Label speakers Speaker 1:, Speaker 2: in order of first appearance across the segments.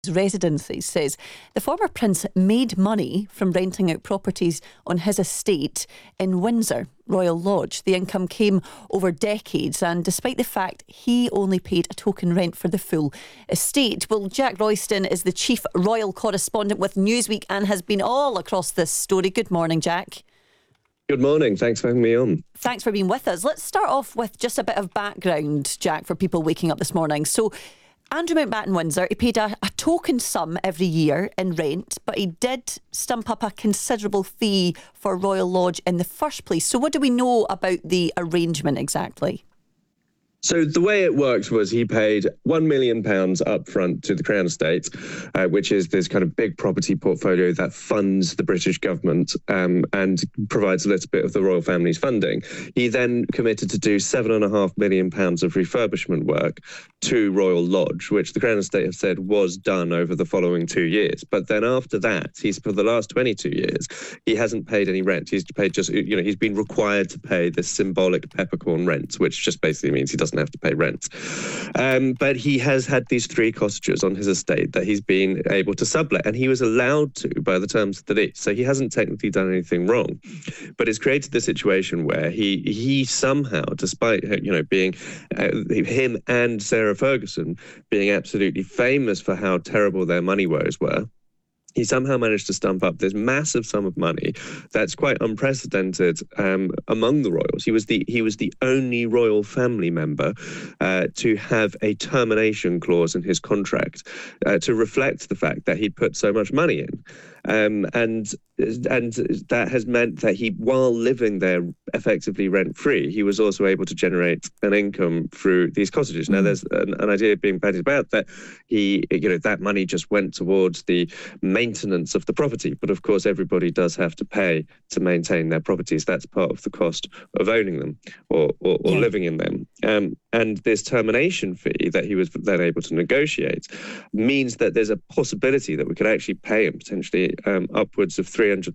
Speaker 1: Residencies says the former prince made money from renting out properties on his estate in Windsor, Royal Lodge. The income came over decades, and despite the fact he only paid a token rent for the full estate. Well, Jack Royston is the chief royal correspondent with Newsweek and has been all across this story. Good morning, Jack.
Speaker 2: Good morning. Thanks for having me on.
Speaker 1: Thanks for being with us. Let's start off with just a bit of background, Jack, for people waking up this morning. So Andrew Mountbatten Windsor, he paid a token sum every year in rent, but he did stump up a considerable fee for Royal Lodge in the first place. So what do we know about the arrangement exactly?
Speaker 2: So the way it worked was he paid £1 million up front to the Crown Estate, which is this kind of big property portfolio that funds the British government and provides a little bit of the royal family's funding. He then committed to do £7.5 million of refurbishment work to Royal Lodge, which the Crown Estate have said was done over the following 2 years. But then after that, for the last 22 years, he hasn't paid any rent. He's paid he's been required to pay this symbolic peppercorn rent, which just basically means he doesn't have to pay rent. But he has had these 3 cottages on his estate that he's been able to sublet, and he was allowed to by the terms of the lease. So he hasn't technically done anything wrong. But it's created the situation where he somehow, despite being him and Sarah Ferguson being absolutely famous for how terrible their money woes were, he somehow managed to stump up this massive sum of money that's quite unprecedented among the royals. He was the only royal family member to have a termination clause in his contract to reflect the fact that he'd put so much money in. And that has meant that he, while living there effectively rent-free, he was also able to generate an income through these cottages. Now, there's an idea being bandied about that that money just went towards the maintenance of the property. But of course, everybody does have to pay to maintain their properties. That's part of the cost of owning them or living in them. And this termination fee that he was then able to negotiate means that there's a possibility that we could actually pay him potentially upwards of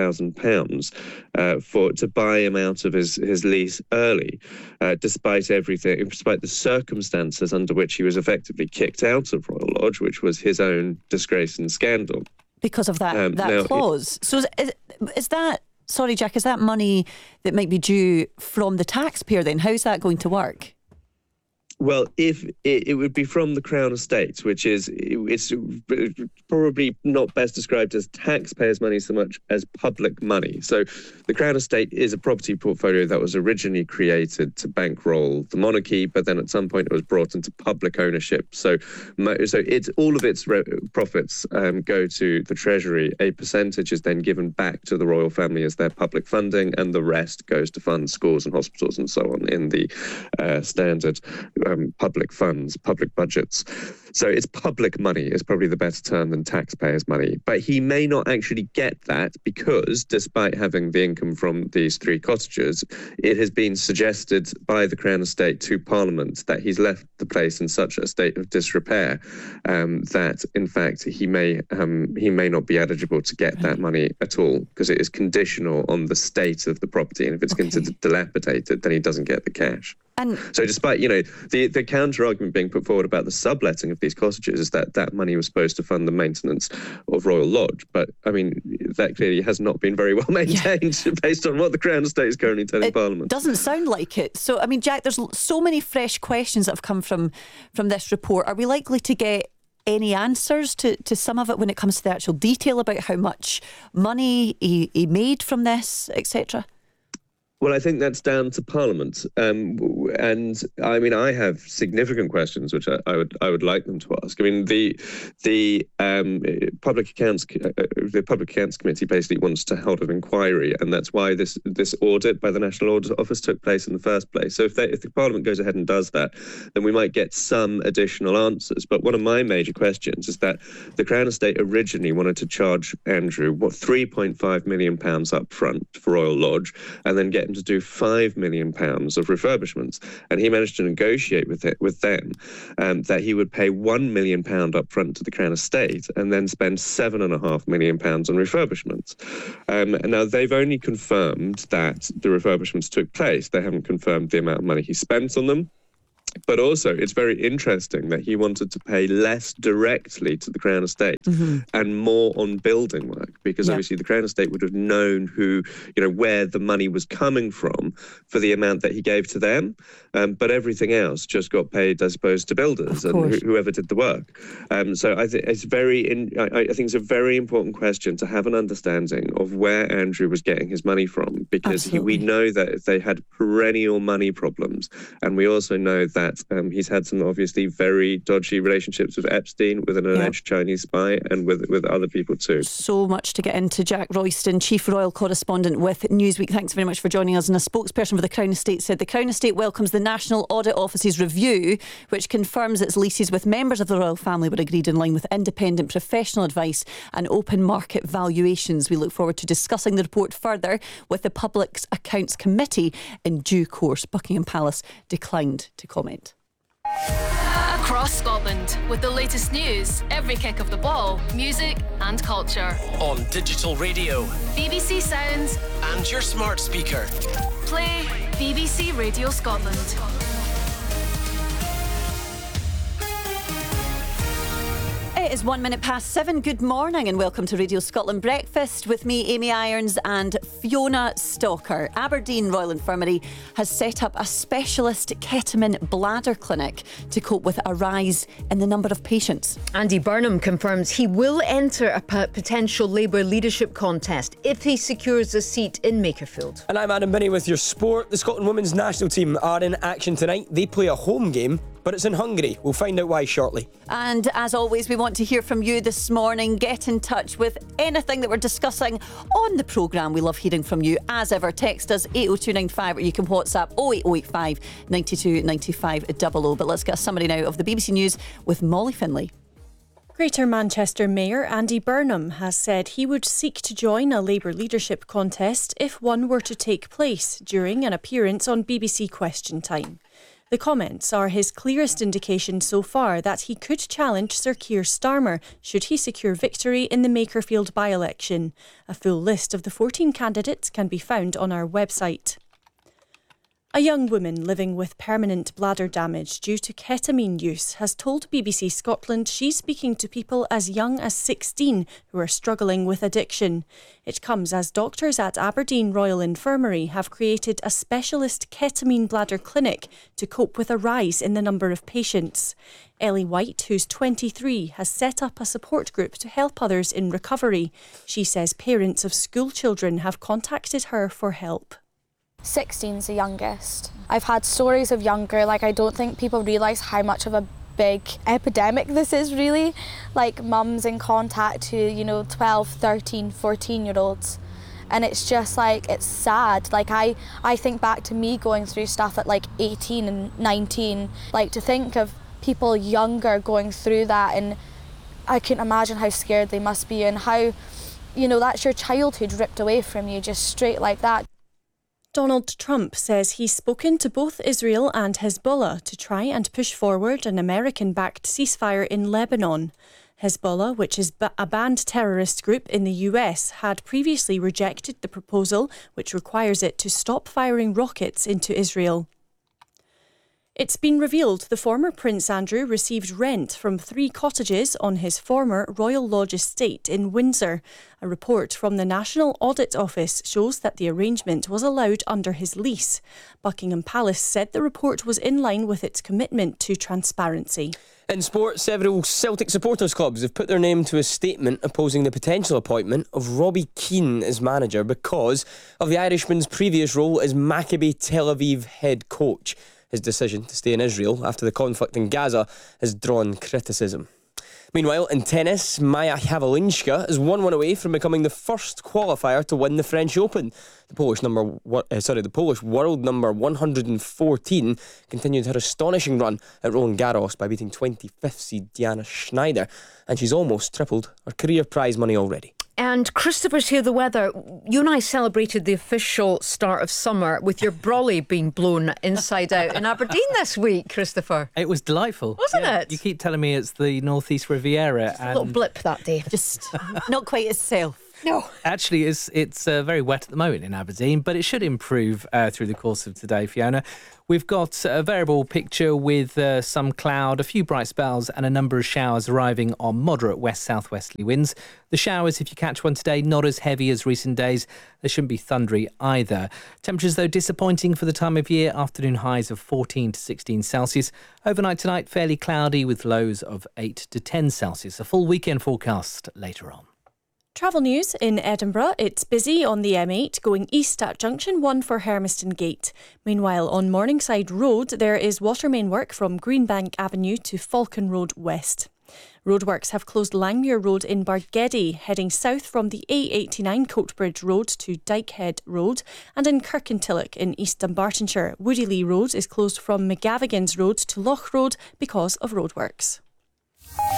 Speaker 2: £300,000 to buy him out of his lease early, despite the circumstances under which he was effectively kicked out of Royal Lodge, which was his own disgrace and scandal.
Speaker 1: Because of that clause. So is that, sorry Jack, is that money that might be due from the taxpayer then? How's that going to work?
Speaker 2: Well, if it would be from the Crown Estate, which it's probably not best described as taxpayers' money so much as public money. So the Crown Estate is a property portfolio that was originally created to bankroll the monarchy, but then at some point it was brought into public ownership. So it's all of its profits go to the Treasury. A percentage is then given back to the royal family as their public funding, and the rest goes to fund schools and hospitals and so on in the standard public funds, public budgets. So it's public money is probably the better term than taxpayers' money. But he may not actually get that because, despite having the income from these 3 cottages, it has been suggested by the Crown Estate to Parliament that he's left the place in such a state of disrepair that, in fact, he may not be eligible to get that money at all because it is conditional on the state of the property. And if it's considered dilapidated, then he doesn't get the cash. So despite, the counter-argument being put forward about the subletting of these cottages is that money was supposed to fund the maintenance of Royal Lodge. But, I mean, that clearly has not been very well maintained based on what the Crown Estate is currently telling Parliament.
Speaker 1: Doesn't sound like it. So, I mean, Jack, there's so many fresh questions that have come from this report. Are we likely to get any answers to some of it when it comes to the actual detail about how much money he made from this, etc.?
Speaker 2: Well, I think that's down to Parliament, and I mean I have significant questions which I would like them to ask. I mean the Public Accounts Committee basically wants to hold an inquiry, and that's why this audit by the National Audit Office took place in the first place. So if the Parliament goes ahead and does that, then we might get some additional answers. But one of my major questions is that the Crown Estate originally wanted to charge Andrew £3.5 million up front for Royal Lodge, and then get him to do £5 million of refurbishments, and he managed to negotiate with them that he would pay £1 million up front to the Crown Estate and then spend £7.5 million on refurbishments. Now they've only confirmed that the refurbishments took place. They haven't confirmed the amount of money he spent on them. But also, it's very interesting that he wanted to pay less directly to the Crown Estate and more on building work, because obviously the Crown Estate would have known where the money was coming from for the amount that he gave to them. But everything else just got paid, I suppose, to builders and whoever did the work. So I think it's it's a very important question to have an understanding of where Andrew was getting his money from, because we know that they had perennial money problems, and we also know that he's had some obviously very dodgy relationships with Epstein, with an alleged Chinese spy, and with other people too.
Speaker 1: So much to get into. Jack Royston, Chief Royal Correspondent with Newsweek, thanks very much for joining us. And a spokesperson for the Crown Estate said the Crown Estate welcomes the National Audit Office's review, which confirms its leases with members of the royal family were agreed in line with independent professional advice and open market valuations. We look forward to discussing the report further with the Public Accounts Committee in due course. Buckingham Palace declined to comment.
Speaker 3: Across Scotland, with the latest news, every kick of the ball, music and culture.
Speaker 4: On digital radio,
Speaker 3: BBC Sounds
Speaker 4: and your smart speaker.
Speaker 3: Play BBC Radio Scotland.
Speaker 1: It is 7:01. Good morning and welcome to Radio Scotland Breakfast with me, Amy Irons, and Fiona Stalker. Aberdeen Royal Infirmary has set up a specialist ketamine bladder clinic to cope with a rise in the number of patients.
Speaker 5: Andy Burnham confirms he will enter a potential Labour leadership contest if he secures a seat in Makerfield.
Speaker 6: And I'm Adam Binney with your sport. The Scotland women's national team are in action tonight. They play a home game, but it's in Hungary. We'll find out why shortly.
Speaker 1: And as always, we want to hear from you this morning. Get in touch with anything that we're discussing on the programme. We love hearing from you. As ever, text us 80295 or you can WhatsApp 08085 92 95 00. But let's get a summary now of the BBC News with Molly Finlay.
Speaker 7: Greater Manchester Mayor Andy Burnham has said he would seek to join a Labour leadership contest if one were to take place during an appearance on BBC Question Time. The comments are his clearest indication so far that he could challenge Sir Keir Starmer should he secure victory in the Makerfield by-election. A full list of the 14 candidates can be found on our website. A young woman living with permanent bladder damage due to ketamine use has told BBC Scotland she's speaking to people as young as 16 who are struggling with addiction. It comes as doctors at Aberdeen Royal Infirmary have created a specialist ketamine bladder clinic to cope with a rise in the number of patients. Ellie White, who's 23, has set up a support group to help others in recovery. She says parents of school children have contacted her for help.
Speaker 8: 16's the youngest. I've had stories of younger, I don't think people realise how much of a big epidemic this is really. Mums in contact to, 12, 13, 14-year-olds. And it's just it's sad. I think back to me going through stuff at 18 and 19. To think of people younger going through that, and I couldn't imagine how scared they must be and how, that's your childhood ripped away from you just straight like that.
Speaker 7: Donald Trump says he's spoken to both Israel and Hezbollah to try and push forward an American-backed ceasefire in Lebanon. Hezbollah, which is a banned terrorist group in the US, had previously rejected the proposal, which requires it to stop firing rockets into Israel. It's been revealed the former Prince Andrew received rent from 3 cottages on his former Royal Lodge estate in Windsor. A report from the National Audit Office shows that the arrangement was allowed under his lease. Buckingham Palace said the report was in line with its commitment to transparency.
Speaker 6: In sport, several Celtic supporters clubs have put their name to a statement opposing the potential appointment of Robbie Keane as manager because of the Irishman's previous role as Maccabi Tel Aviv head coach. His decision to stay in Israel after the conflict in Gaza has drawn criticism. Meanwhile, in tennis, Maja Javolinska is 1-1 away from becoming the first qualifier to win the French Open. The Polish world number 114 continued her astonishing run at Roland Garros by beating 25th seed Diana Schneider, and she's almost tripled her career prize money already.
Speaker 5: And Christopher's here, the weather. You and I celebrated the official start of summer with your brolly being blown inside out in Aberdeen this week, Christopher.
Speaker 9: It was delightful.
Speaker 5: Wasn't it?
Speaker 9: You keep telling me it's the Northeast Riviera.
Speaker 5: A little blip that day.
Speaker 1: Just not quite itself. No.
Speaker 9: Actually, it's very wet at the moment in Aberdeen, but it should improve through the course of today, Fiona. We've got a variable picture with some cloud, a few bright spells and a number of showers arriving on moderate west-southwesterly winds. The showers, if you catch one today, not as heavy as recent days. They shouldn't be thundery either. Temperatures, though, disappointing for the time of year. Afternoon highs of 14 to 16 Celsius. Overnight tonight, fairly cloudy with lows of 8 to 10 Celsius. A full weekend forecast later on.
Speaker 7: Travel news in Edinburgh. It's busy on the M8 going east at Junction 1 for Hermiston Gate. Meanwhile, on Morningside Road, there is water main work from Greenbank Avenue to Falcon Road West. Roadworks have closed Langmuir Road in Bargeddy, heading south from the A89 Coatbridge Road to Dykehead Road, and in Kirkintilloch in East Dunbartonshire. Woodylea Road is closed from McGavigan's Road to Loch Road because of roadworks.